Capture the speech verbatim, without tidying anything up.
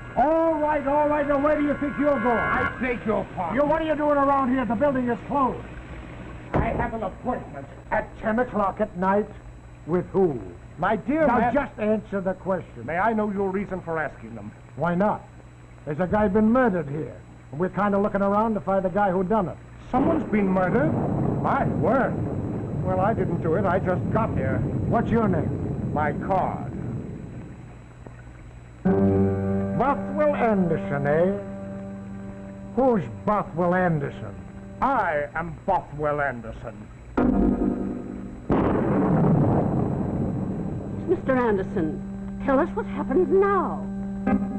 All right, all right. Now, where do you think you're going? I beg your pardon. You, what are you doing around here? The building is closed. I have an appointment. At ten o'clock at night? With who? My dear Now, man... just answer the question. May I know your reason for asking them? Why not? There's a guy been murdered here. And we're kind of looking around to find the guy who done it. Someone's been murdered? My word. Well, I didn't do it. I just got here. What's your name? My card. Bothwell Anderson, eh? Who's Bothwell Anderson? I am Bothwell Anderson. Mister Anderson, tell us what happens now.